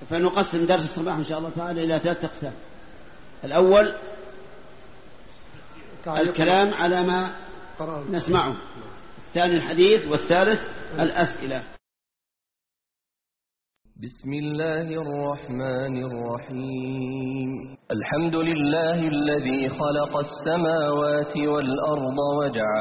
فنقسم درس الصباح إن شاء الله تعالى إلى 3 أقسام. الأول الكلام على ما نسمعه، الثاني الحديث، والثالث الأسئلة. بسم الله الرحمن الرحيم. الحمد لله الذي خلق السماوات والأرض وجعل